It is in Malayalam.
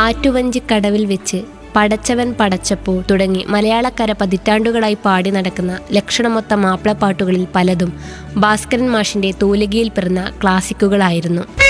ആറ്റുവഞ്ചിക്കടവിൽ വെച്ച്, പടച്ചവൻ പടച്ചപ്പോൾ തുടങ്ങി മലയാളക്കര പതിറ്റാണ്ടുകളായി പാടി നടക്കുന്ന ലക്ഷണമൊത്ത മാപ്പിളപ്പാട്ടുകളിൽ പലതും ഭാസ്കരൻ മാഷിന്റെ തൂലികയിൽ പിറന്ന ക്ലാസിക്കുകളായിരുന്നു.